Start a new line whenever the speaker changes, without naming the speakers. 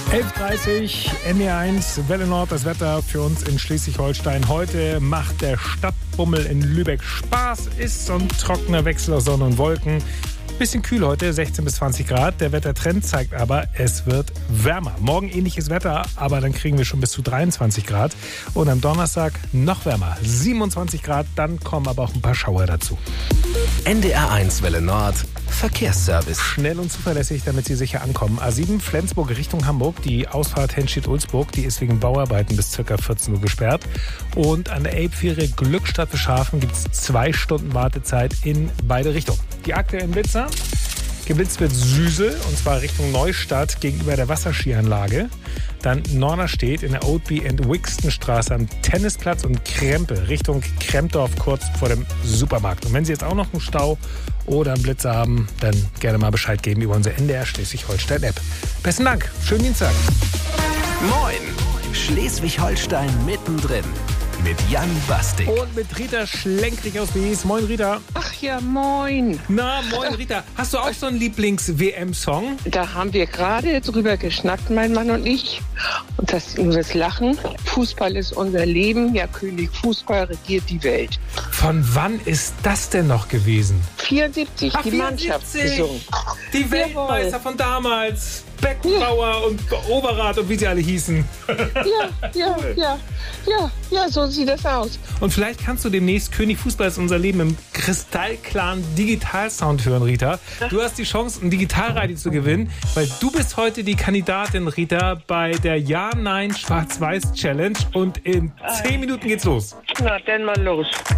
11.30 NDR1 Welle Nord, das Wetter für uns in Schleswig-Holstein. Heute macht der Stadtbummel in Lübeck Spaß, ist so ein trockener Wechsel aus Sonne und Wolken. Bisschen kühl heute, 16 bis 20 Grad. Der Wettertrend zeigt aber, es wird wärmer. Morgen ähnliches Wetter, aber dann kriegen wir schon bis zu 23 Grad. Und am Donnerstag noch wärmer, 27 Grad. Dann kommen aber auch ein paar Schauer dazu.
NDR1 Welle Nord, Verkehrsservice.
Schnell und zuverlässig, damit Sie sicher ankommen. A7 Flensburg Richtung Hamburg. Die Ausfahrt Henstedt-Ulzburg, die ist wegen Bauarbeiten bis ca. 14 Uhr gesperrt. Und an der Elbfähre Glückstadt-Beschafen gibt es 2 Stunden Wartezeit in beide Richtungen. Die aktuellen Blitzer. Geblitzt wird Süsel, und zwar Richtung Neustadt gegenüber der Wasserskianlage. Dann Norderstedt in der Oldby and Wixton Straße am Tennisplatz und Krempe Richtung Krempdorf kurz vor dem Supermarkt. Und wenn Sie jetzt auch noch einen Stau oder einen Blitzer haben, dann gerne mal Bescheid geben über unsere NDR Schleswig-Holstein-App. Besten Dank, schönen Dienstag.
Moin, Schleswig-Holstein mittendrin. Mit Jan Bastik.
Und mit Rita Schlenkrich aus Wies. Moin, Rita.
Ach ja, moin.
Na, moin, Rita. Hast du auch so einen Lieblings-WM-Song?
Da haben wir gerade drüber geschnackt, mein Mann und ich. Und das Lachen. Fußball ist unser Leben. Ja, König Fußball regiert die Welt.
Von wann ist das denn noch gewesen?
74, die Mannschaft gesungen.
Die Weltmeister von damals. Beckenbauer und Overath und wie sie alle hießen.
Ja, so sieht das aus.
Und vielleicht kannst du demnächst König Fußball ist unser Leben im kristallklaren Digitalsound hören, Rita. Du hast die Chance, ein Digitalradio zu gewinnen, weil du bist heute die Kandidatin, Rita, bei der Ja-Nein-Schwarz-Weiß-Challenge und in 10 Minuten geht's los.
Na, dann mal los.